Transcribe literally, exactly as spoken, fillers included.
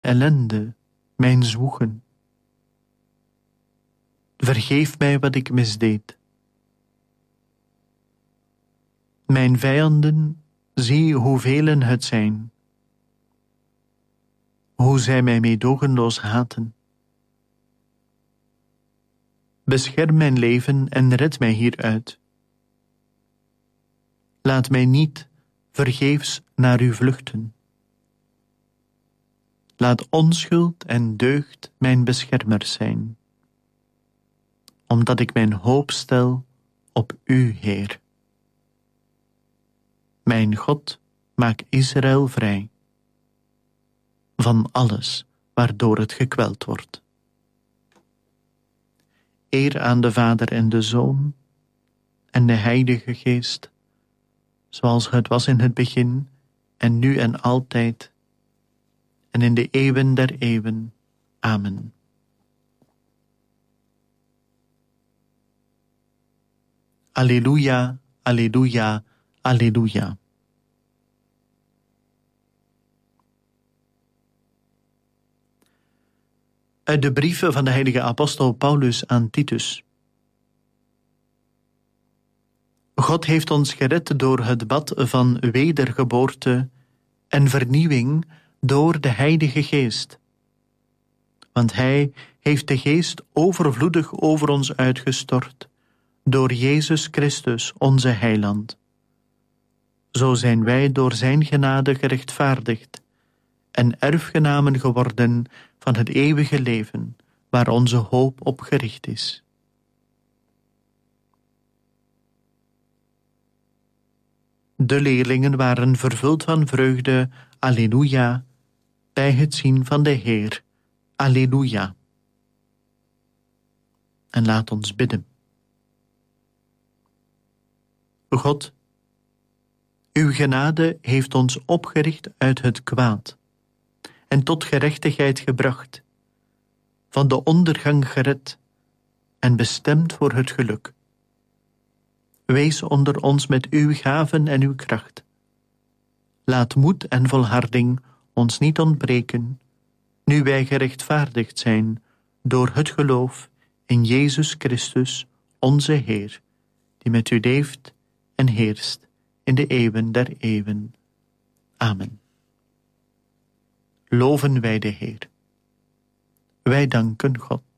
ellende, mijn zwoegen. Vergeef mij wat ik misdeed. Mijn vijanden, zie hoevelen het zijn. Hoe zij mij meedogenloos haten. Bescherm mijn leven en red mij hieruit. Laat mij niet vergeefs naar u vluchten. Laat onschuld en deugd mijn beschermers zijn, omdat ik mijn hoop stel op u, Heer. Mijn God, maak Israël vrij van alles waardoor het gekweld wordt. Eer aan de Vader en de Zoon en de Heilige Geest, zoals het was in het begin en nu en altijd en in de eeuwen der eeuwen. Amen. Alleluia, alleluia, alleluia. Uit de brieven van de heilige apostel Paulus aan Titus. God heeft ons gered door het bad van wedergeboorte en vernieuwing door de Heilige Geest. Want Hij heeft de Geest overvloedig over ons uitgestort, door Jezus Christus, onze Heiland. Zo zijn wij door Zijn genade gerechtvaardigd en erfgenamen geworden van het eeuwige leven, waar onze hoop op gericht is. De leerlingen waren vervuld van vreugde, alleluia, bij het zien van de Heer, alleluia. En laat ons bidden. God, uw genade heeft ons opgericht uit het kwaad en tot gerechtigheid gebracht, van de ondergang gered en bestemd voor het geluk. Wees onder ons met uw gaven en uw kracht. Laat moed en volharding ons niet ontbreken, nu wij gerechtvaardigd zijn door het geloof in Jezus Christus, onze Heer, die met u leeft en heerst in de eeuwen der eeuwen. Amen. Loven wij de Heer. Wij danken God.